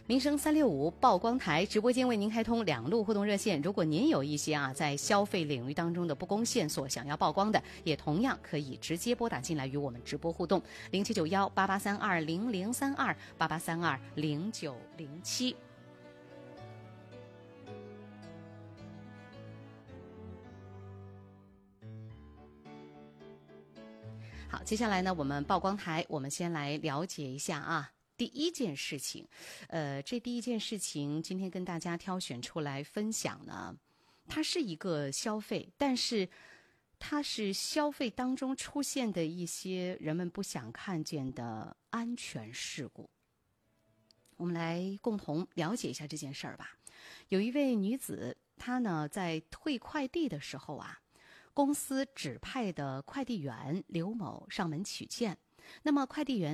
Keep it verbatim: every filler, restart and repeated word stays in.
民生三六五曝光台直播间为您开通两路互动热线，如果您有一些啊在消费领域当中的不公线索想要曝光的，也同样可以直接拨打进来与我们直播互动，零七九幺八八三二零零三二八八三二零九零七。好，接下来呢，我们曝光台，我们先来了解一下啊。第一件事情，呃，这第一件事情今天跟大家挑选出来分享呢，它是一个消费，但是它是消费当中出现的一些人们不想看见的安全事故。我们来共同了解一下这件事儿吧。有一位女子，她呢在退快递的时候啊，公司指派的快递员刘某上门取件，那么快递员